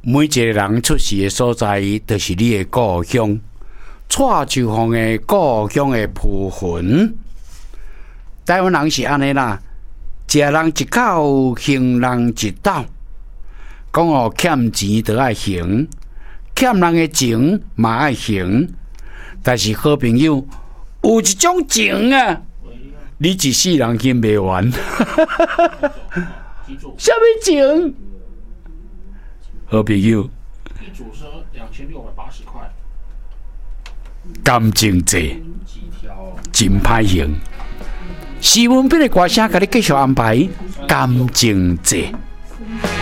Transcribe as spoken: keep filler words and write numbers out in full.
每一个人出世的所在，就是你的故乡。蔡秋凤的故乡的莆云，台湾人是安尼啦，食人一口，行人一斗。讲哦，欠钱就爱还，欠人的情嘛爱还。但是好朋友有一种情啊，你一世人还袂完。什么情？好朋友， 一组是两千六百八十块。 感情债，真歹用。徐文斌的歌声，甲你继续安排感情债。